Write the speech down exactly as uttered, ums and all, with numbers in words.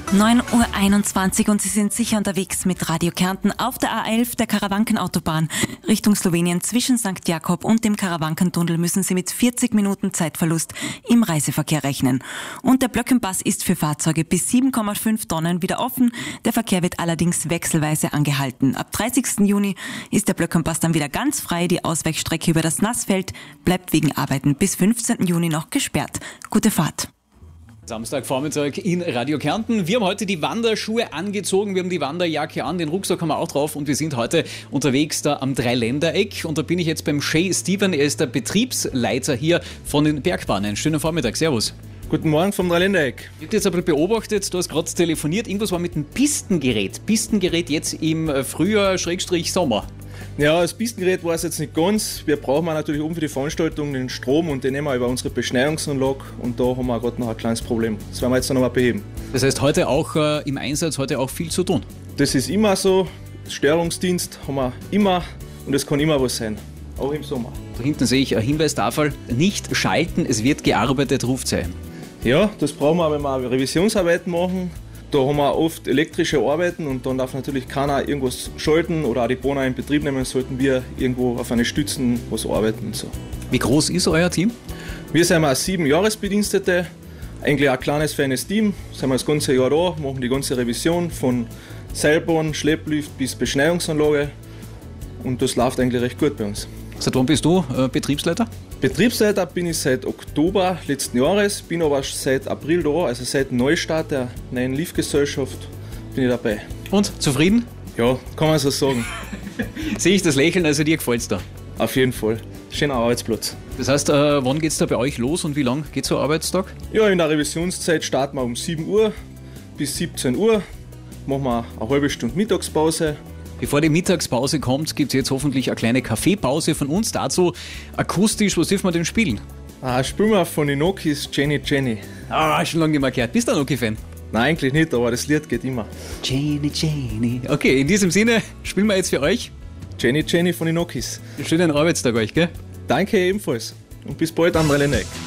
neun Uhr einundzwanzig und Sie sind sicher unterwegs mit Radio Kärnten auf der A elf, der Karawankenautobahn. Richtung Slowenien zwischen Sankt Jakob und dem Karawankentunnel müssen Sie mit vierzig Minuten Zeitverlust im Reiseverkehr rechnen. Und der Blöckenpass ist für Fahrzeuge bis sieben Komma fünf Tonnen wieder offen. Der Verkehr wird allerdings wechselweise angehalten. Ab dreißigsten Juni ist der Blöckenpass dann wieder ganz frei. Die Ausweichstrecke über das Nassfeld bleibt wegen Arbeiten bis fünfzehnten Juni noch gesperrt. Gute Fahrt. Samstagvormittag in Radio Kärnten. Wir haben heute die Wanderschuhe angezogen, wir haben die Wanderjacke an, den Rucksack haben wir auch drauf und wir sind heute unterwegs da am Dreiländereck. Und da bin ich jetzt beim Shay Steven, er ist der Betriebsleiter hier von den Bergbahnen. Schönen Vormittag, servus. Guten Morgen vom Dreiländereck. Ich habe jetzt ein bisschen beobachtet, du hast gerade telefoniert, irgendwas war mit dem Pistengerät. Pistengerät jetzt im Frühjahr, Schrägstrich Sommer. Ja, das Pistengerät war es jetzt nicht ganz. Wir brauchen natürlich um für die Veranstaltung den Strom und den nehmen wir über unsere Beschneiungsanlage und da haben wir gerade noch ein kleines Problem. Das werden wir jetzt noch mal beheben. Das heißt, heute auch äh, im Einsatz, heute auch viel zu tun? Das ist immer so. Störungsdienst haben wir immer und es kann immer was sein, auch im Sommer. Da hinten sehe ich eine Hinweistafel, nicht schalten, es wird gearbeitet, Rufzeichen. Ja, das brauchen wir, wenn wir Revisionsarbeiten machen. Da haben wir oft elektrische Arbeiten und dann darf natürlich keiner irgendwas schalten oder auch die Bohrer in Betrieb nehmen, sollten wir irgendwo auf eine Stützen was arbeiten und so. Wie groß ist euer Team? Wir sind mal sieben Jahresbedienstete, eigentlich ein kleines, feines Team, sind wir das ganze Jahr da, machen die ganze Revision von Seilbahn, Schlepplift bis Beschneiungsanlage und das läuft eigentlich recht gut bei uns. Seit wann bist du äh, Betriebsleiter? Betriebsleiter bin ich seit Oktober letzten Jahres, bin aber seit April da, also seit Neustart der neuen Liftgesellschaft bin ich dabei. Und, zufrieden? Ja, kann man so sagen. Sehe ich das Lächeln, also dir gefällt es da? Auf jeden Fall. Schöner Arbeitsplatz. Das heißt, äh, wann geht es da bei euch los und wie lang geht so ein Arbeitstag? Ja, in der Revisionszeit starten wir um sieben Uhr bis siebzehn Uhr, machen wir eine halbe Stunde Mittagspause. Bevor die Mittagspause kommt, gibt es jetzt hoffentlich eine kleine Kaffeepause von uns. Dazu akustisch, was dürfen wir denn spielen? Ah, spielen wir von den Nokis Jenny Jenny. Ah, schon lange nicht mehr gehört. Bist du ein Noki-Fan? Nein, eigentlich nicht, aber das Lied geht immer. Jenny Jenny. Okay, in diesem Sinne spielen wir jetzt für euch Jenny Jenny von den Nokis. Schönen Arbeitstag euch, gell? Danke ebenfalls und bis bald am Dreiländereck.